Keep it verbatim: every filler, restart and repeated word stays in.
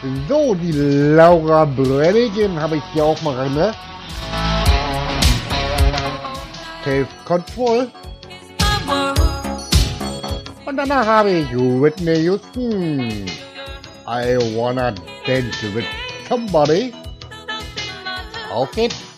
So, die Laura Brennigin habe ich hier auch mal rein, ne? Self Control. Und danach habe ich Whitney Houston. I wanna dance with somebody. Auf geht's.